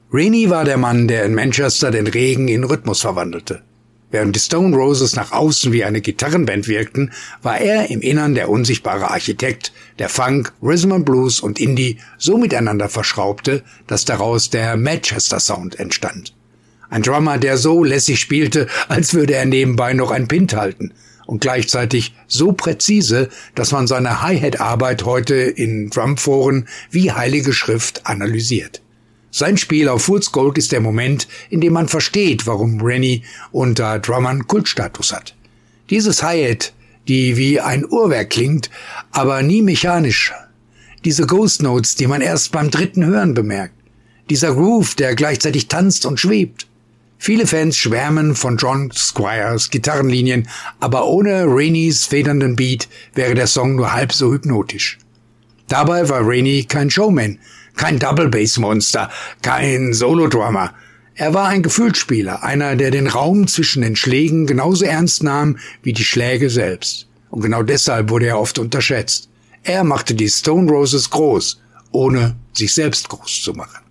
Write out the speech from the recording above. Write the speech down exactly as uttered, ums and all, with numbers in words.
Rainey war der Mann, der in Manchester den Regen in Rhythmus verwandelte. Während die Stone Roses nach außen wie eine Gitarrenband wirkten, war er im Innern der unsichtbare Architekt, der Funk, Rhythm and Blues und Indie so miteinander verschraubte, dass daraus der Manchester Sound entstand. Ein Drummer, der so lässig spielte, als würde er nebenbei noch ein Pint halten, und gleichzeitig so präzise, dass man seine Hi-Hat-Arbeit heute in Drumforen wie Heilige Schrift analysiert. Sein Spiel auf Fool's Gold ist der Moment, in dem man versteht, warum Rennie unter Drummern Kultstatus hat. Dieses Hi-Hat, die wie ein Uhrwerk klingt, aber nie mechanisch. Diese Ghost Notes, die man erst beim dritten Hören bemerkt. Dieser Groove, der gleichzeitig tanzt und schwebt. Viele Fans schwärmen von John Squires Gitarrenlinien, aber ohne Raineys federnden Beat wäre der Song nur halb so hypnotisch. Dabei war Rainey kein Showman, kein Double-Bass-Monster, kein Solo-Drummer. Er war ein Gefühlsspieler, einer, der den Raum zwischen den Schlägen genauso ernst nahm wie die Schläge selbst. Und genau deshalb wurde er oft unterschätzt. Er machte die Stone Roses groß, ohne sich selbst groß zu machen.